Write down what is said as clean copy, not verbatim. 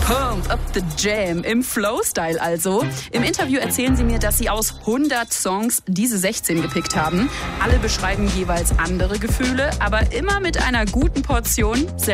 Pump up the Jam im Flow-Style also. Im Interview erzählen sie mir, dass sie aus 100 Songs diese 16 gepickt haben. Alle beschreiben jeweils andere Gefühle, aber immer mit einer guten Portion